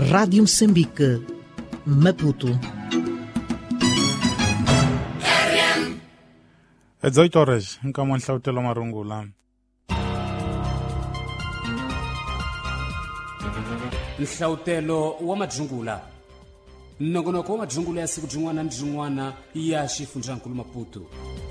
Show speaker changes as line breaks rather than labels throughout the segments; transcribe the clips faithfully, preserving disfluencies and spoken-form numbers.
Rádio Moçambique, Maputo.
às dezoito horas, nkama nhlawutela marungula.
Nhlawutelo wa majungula. Nongonoko wa majungula ya siku jungwana na jungwana ya Xifundzhankulu Maputo.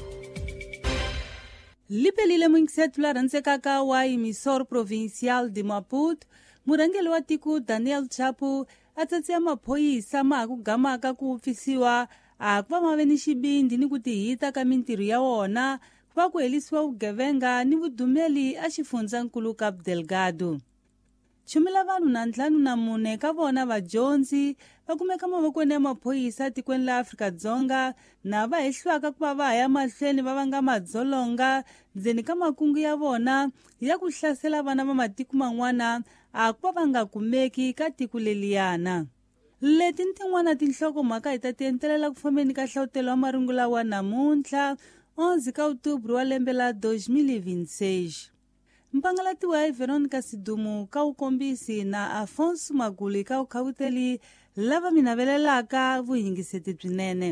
Lipelile mwingisetula ransekaka wa emisor provincial de Maputo, murangeli wa tiko Daniel Chapo atsatsia maphoyisa ma kugamaka ku ofisiwa a kuva maveni xibindi ni ku tihita ka mintirho ya wona kuva ku helisiwa vugevenga ni vudumeli a Xifundzhankulu Cabo Delgado. Chumila vanhu na ntlhanu na mune ka vona vadyondzi va kumeka mavokweni ya maphoyisa tikweni la Afrika-Dzonga na va hehliwaka ku va va ya mahlweni va vanga madzolonga ndzeni ka makungu ya vona ya ku hlasela vana va matiko man'wana a ku va va nga kumeki ka tiko leliyana. Leti ni tin'wana tinhlokomhaka hi ta tientelela ku fambeni ka nhlawutelo wa marungula wa namuntlha onze ka Outubro wa lembe la dois mil e vinte e seis. Mpangalatiwa ya Veronica Sidumu ka ukombisi na Afonso Maguli ka ukhawuteli lava minavelelaka vuhingiseti byinene.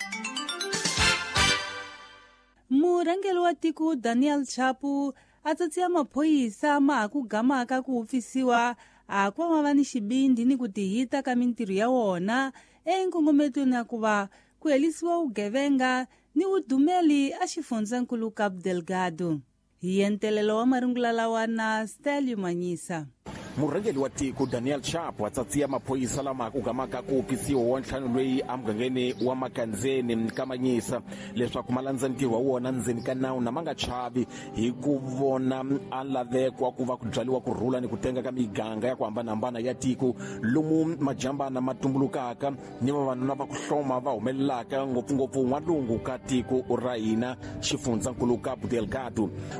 Murangeli wa tiko Daniel Chapo atsatsiya maphoyisa ma ku gamaka ku ofisiwa a ku va ni xibindi ni ku tihita ka mintirho ya wona enkongometweni ya ku va ku helisiwa vugevenga ni vudumeli a Xifundzhankulu Cabo Delgado. Hientelelo wa marungula lawa na Stelio Manyisa.
Murangeli wa tiko Daniel Chapo atsatsiya maphoyisa lama kugamaka ku ofisiwa wa ntlhanu loyi amugangeni wa Makandzeni ka Manyisa leswaku malandza ntirho wa wona ndzeni ka nawu na manga chavi hi ku vona a lavekwa ku va ku byaliwa ku rhula ni ku tenga ka miganga ya ku hambanahambana ya tiko lomu majambana matumbulukaka ni vavanuna va ku hloma va humelelaka ngopfungopfu n'walungu ka tiko ra hina Xifundzhankulu Cabo Delgado.